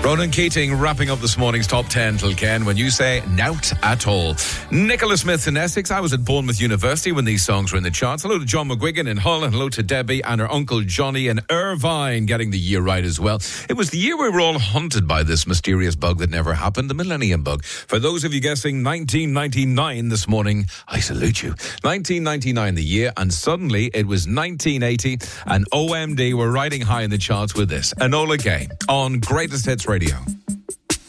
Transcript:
Ronan Keating wrapping up this morning's top 10 till Ken when you say nout at all. Nicola Smith in Essex. I was at Bournemouth University when these songs were in the charts. Hello to John McGuigan in Hull and hello to Debbie and her uncle Johnny in Irvine getting the year right as well. It was the year we were all haunted by this mysterious bug that never happened, the Millennium Bug. For those of you guessing 1999 this morning, I salute you. 1999 the year, and suddenly it was 1980 and OMD were riding high in the charts with this. Enola Gay on Greatest Hits Radio.